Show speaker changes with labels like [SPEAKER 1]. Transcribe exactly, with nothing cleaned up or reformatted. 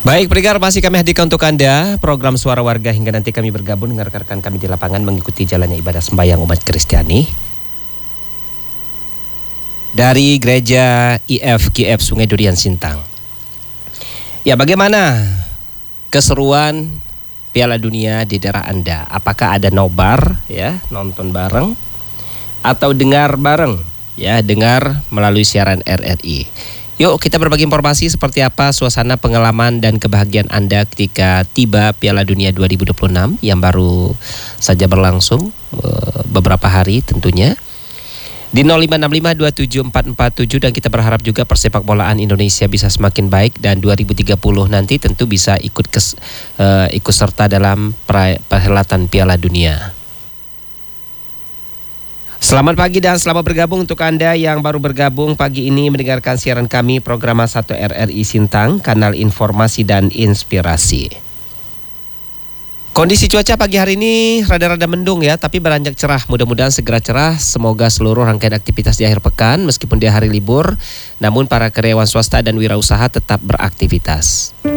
[SPEAKER 1] Baik, pendengar, masih kami hadirkan untuk Anda program Suara Warga hingga nanti kami bergabung dengan rekan-rekan kami di lapangan mengikuti jalannya ibadah sembahyang umat Kristiani dari Gereja I F Q F Sungai Durian Sintang. Ya, bagaimana keseruan Piala Dunia di daerah Anda? Apakah ada nobar ya, nonton bareng atau dengar bareng ya, dengar melalui siaran R R I? Yuk kita berbagi informasi seperti apa suasana pengalaman dan kebahagiaan Anda ketika tiba Piala Dunia dua ribu dua puluh enam yang baru saja berlangsung beberapa hari tentunya. Di nol lima enam lima dua tujuh empat empat tujuh, dan kita berharap juga persepak bolaan Indonesia bisa semakin baik dan dua ribu tiga puluh nanti tentu bisa ikut kes, uh, ikut serta dalam perhelatan Piala Dunia. Selamat pagi dan selamat bergabung untuk Anda yang baru bergabung pagi ini mendengarkan siaran kami program satu R R I Sintang, kanal informasi dan inspirasi. Kondisi cuaca pagi hari ini rada-rada mendung ya, tapi beranjak cerah. Mudah-mudahan segera cerah. Semoga seluruh rangkaian aktivitas di akhir pekan meskipun di hari libur, namun para karyawan swasta dan wirausaha tetap beraktivitas.